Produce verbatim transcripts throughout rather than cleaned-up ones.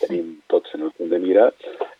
tenim tots en el punt de mira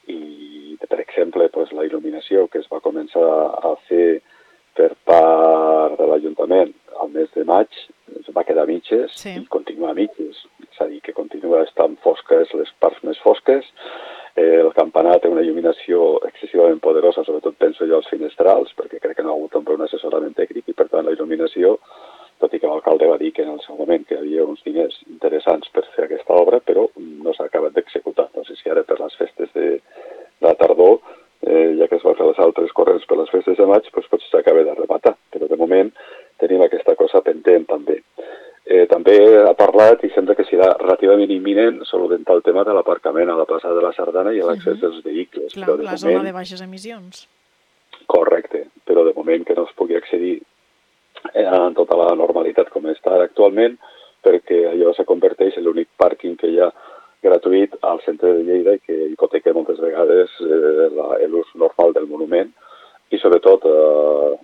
i, per exemple, doncs, la il·luminació que es va començar a fer per part de l'Ajuntament al mes de maig es va quedar a mitges Sí. i continua a mitges, és a dir, que continua estant fosques les parts més fosques. Eh, el campanar té una il·luminació excessivament poderosa, sobretot penso jo als finestrals, perquè crec que no ha hagut també un assessorament tècnic i, per tant, la il·luminació, tot i que l'alcalde va dir que en el seu moment que hi havia uns diners interessants per fer aquesta obra, però no s'ha acabat d'executar. No sé si ara per les festes de la tardor, eh, ja que es va fer les altres corrents per les festes de maig, doncs potser s'acaba de rematar, però de moment tenim aquesta cosa pendent també. Eh, també ha parlat i sembla que serà relativament imminent solucionar el tema de l'aparcament a la plaça de la Sardana i l'accés uh -huh. dels vehicles. Clar, però de la moment, zona de baixes emissions. Correcte, però de moment que no es pugui accedir en tota la normalitat com està actualment, perquè allò se converteix en l'únic pàrquing que hi ha gratuït al centre de Lleida i que hipoteca moltes vegades eh, l'ús normal del monument i sobretot eh,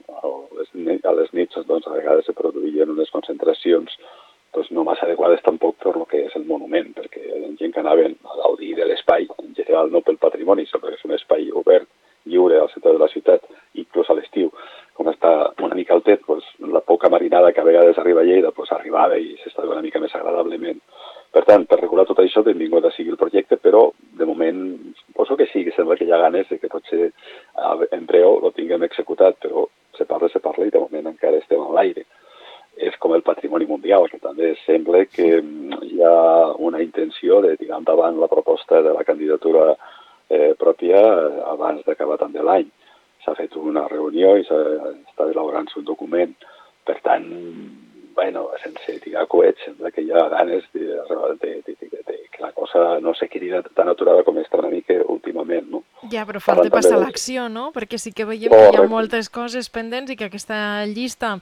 a les nits doncs, a vegades se produïen unes concentracions doncs, no massa adequades tampoc per el que és el monument, perquè hi ha gent que anaven a gaudir de l'espai, en general no pel patrimoni, sinó perquè és un espai obert, lliure al centre de la ciutat, inclús a l'estiu. Com està una mica al tet, doncs, la poca marinada que a vegades arriba a Lleida doncs, arribava i s'estava una mica més agradablement. Per tant, per regular tot això, benvingut a sigui el projecte, però de moment suposo que sí, que sembla que hi ha ganes de que potser en breu lo tinguem executat, però se parla, se parla i de moment encara estem en l'aire. És com el patrimoni mundial, que també sembla que hi ha una intenció de tirar endavant la proposta de la candidatura eh, pròpia abans d'acabar també l'any. S'ha fet una reunió i s'està elaborant-se un document. Per tant, bueno, sense tirar coets, sembla que hi ha ganes de, de, de, de, de que la cosa no se quedi tan aturada com està una mica últimament, no? Ja, però falta passar l'acció, no? Perquè sí que veiem Correcte. que hi ha moltes coses pendents i que aquesta llista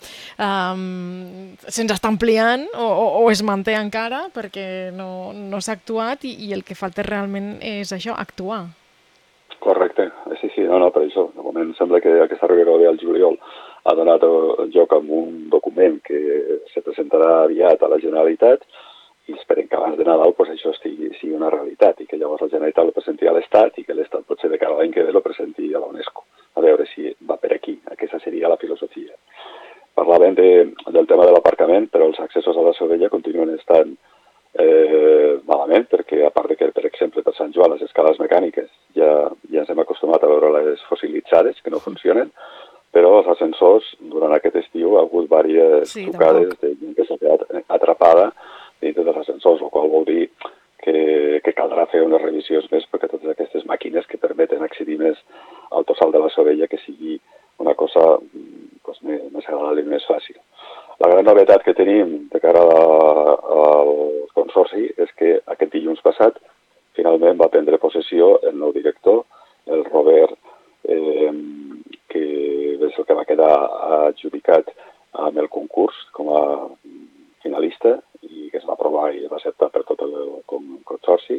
um, se'ns està ampliant o, o, o es manté encara perquè no, no s'ha actuat i, i el que falta realment és això, actuar. Correcte, sí, sí, no, no, per això. De moment sembla que aquesta reunió del juliol ha donat lloc a un document que se presentarà aviat a la Generalitat i esperem que abans de Nadal pues, això estigui, sigui una realitat i que llavors la Generalitat lo presenti a l'Estat i que l'Estat potser de cara a l'any que ve lo presenti a la UNESCO. A veure si va per aquí. Aquesta seria la filosofia. Parlàvem de, del tema de l'aparcament, però els accessos a la Sovella continuen estant eh, malament, perquè a part de que, per exemple, per Sant Joan les escales mecàniques ja, ja ens hem acostumat a veure-les fossilitzades, que no funcionen, però els ascensors, durant aquest estiu, ha hagut diverses sí, trucades tampoc. de gent que s'ha quedat atrapada dintre dels ascensors, el qual vol dir que, que caldrà fer unes revisions més perquè totes aquestes màquines que permeten accedir més al tossal de la Sovella que sigui una cosa pues, més, més agradable i més fàcil. La gran novetat que tenim de cara a, al consorci és que aquest dilluns passat finalment va prendre possessió el nou director, el Robert, eh, que és el que va quedar adjudicat amb el concurs com a finalista i que es va aprovar i es va acceptar per tot el consorci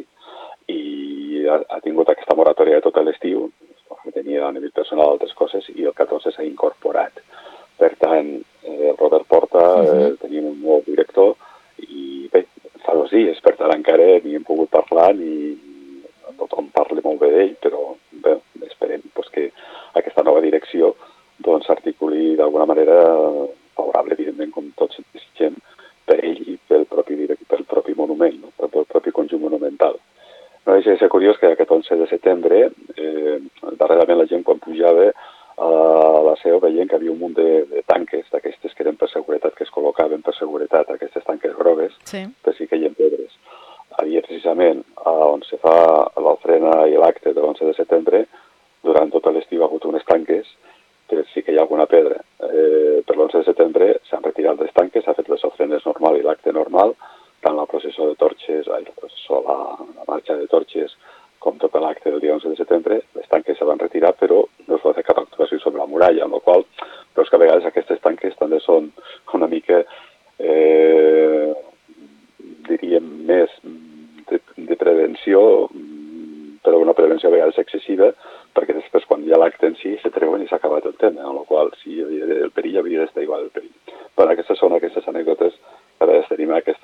i ha, ha tingut aquesta moratòria de tot l'estiu, que tenia a nivell personal altres coses i el catorze s'ha incorporat. Per tant, eh, Robert Porta, eh, tenim un nou director i bé, fa dos dies, per tant encara ni hem pogut parlar ni tothom parla molt bé d'ell, però bé, esperem pues, que aquesta nova direcció doncs, s'articuli d'alguna manera favorable, evidentment, com tots desitgem, per ell i pel propi, pel propi monument, no? Pel propi conjunt monumental. No deixa de ser curiós que aquest onze de setembre, eh, darrerament la gent quan pujava a la Seu veient que havia un munt de, de tanques d'aquestes que eren per seguretat, que es col·locaven per seguretat, aquestes tanques grogues, sí. per si caien pedres. Havia precisament on se fa l'ofrena i l'acte de l'onze de setembre, durant tot l'estiu ha hagut unes tanques per si que hi ha alguna pedra. Eh, per l'onze de setembre s'han retirat les tanques, s'ha fet les ofrenes normal i l'acte normal, tant la processó de torxes, ai, la processó, la, la marxa de torxes, com tot l'acte del dia onze de setembre, les tanques se van retirar, però no es va fer cap actuació sobre la muralla, amb la qual però és que a vegades aquestes tanques també són una mica, eh, diríem, més de, de prevenció, però una prevenció a vegades excessiva, perquè després quan hi ha l'acte en si se treuen i s'ha acabat el tema, amb la qual si hi havia el perill havia d'estar igual el perill. Però aquestes són aquestes anècdotes que a vegades tenim aquest